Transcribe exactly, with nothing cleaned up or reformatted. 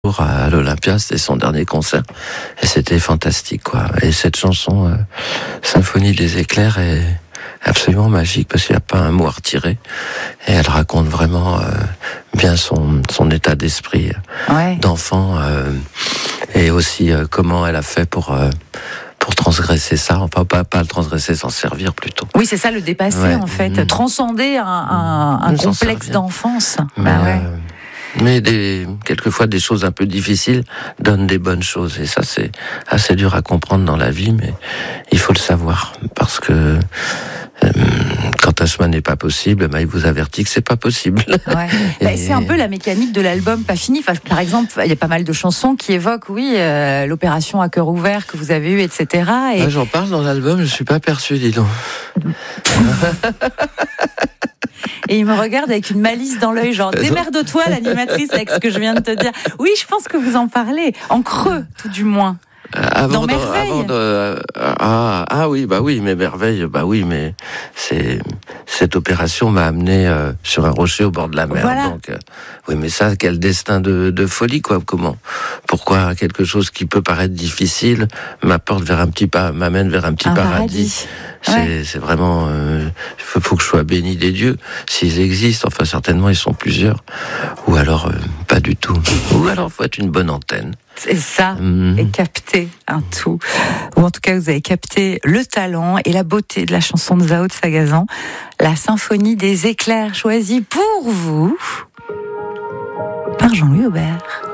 à l'Olympia, c'était son dernier concert et c'était fantastique, quoi. Et cette chanson euh, Symphonie des éclairs est absolument magique parce qu'il n'y a pas un mot à retirer et elle raconte vraiment euh, bien son son état d'esprit ouais. d'enfant euh, et aussi euh, comment elle a fait pour euh, pour transgresser ça, enfin pas, pas le transgresser, s'en servir plutôt. Oui, c'est ça, le dépasser ouais. en fait, mmh. transcender un, un, un complexe d'enfance. Mais, bah ouais. euh, mais des, quelquefois des choses un peu difficiles donnent des bonnes choses et ça c'est assez dur à comprendre dans la vie, mais il faut le savoir parce que euh, quand un chemin n'est pas possible, bah, il vous avertit que c'est pas possible. Ouais. Et... bah, c'est un peu la mécanique de l'album Pas Fini. Enfin, par exemple, il y a pas mal de chansons qui évoquent, oui, euh, l'opération à cœur ouvert que vous avez eue, et cetera. Et... Ah, j'en parle dans l'album, je suis pas perçu, dis donc. Et il me regarde avec une malice dans l'œil, genre démerde-toi l'animatrice avec ce que je viens de te dire. Oui, je pense que vous en parlez, en creux tout du moins. Avant dans de, Merveille. avant de, ah, ah oui, bah oui, mais Merveille, bah oui, mais c'est cette opération m'a amené euh, sur un rocher au bord de la mer. Voilà. Donc, euh, oui, mais ça, quel destin de, de folie, quoi. Comment, pourquoi quelque chose qui peut paraître difficile m'apporte vers un petit pas, m'amène vers un petit un paradis. paradis. C'est, ouais. c'est vraiment, il euh, faut, faut que je sois béni des dieux, s'ils existent. Enfin, certainement, ils sont plusieurs. Ou alors, euh, pas du tout. Ou alors, faut être une bonne antenne. C'est ça, mmh. et capter un tout. Ou en tout cas, vous avez capté le talent et la beauté de la chanson de Zao de Sagazan, la Symphonie des éclairs, choisie pour vous par Jean-Louis Aubert.